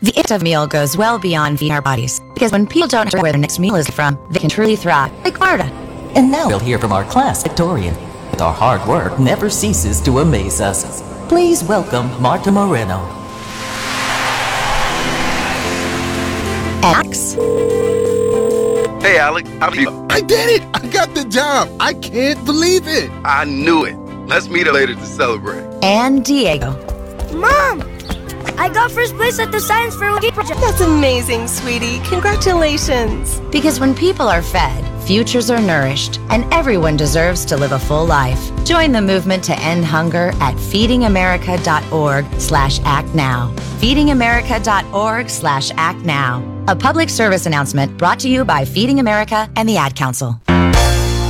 The act of meal goes well beyond feeding our bodies, because when people don't know where their next meal is from, they can truly thrive, like Marta. And now we'll hear from our class Victorian. Our hard work never ceases to amaze us. Please welcome Marta Moreno. Alex. Hey, Alex. How do you? I did it! I got the job! I can't believe it! I knew it. Let's meet her later to celebrate. And Diego. Mom! I got first place at the Science Fair project. That's amazing, sweetie. Congratulations. Because when people are fed, futures are nourished, and everyone deserves to live a full life. Join the movement to end hunger at feedingamerica.org/actnow. feedingamerica.org/actnow. A public service announcement brought to you by Feeding America and the Ad Council.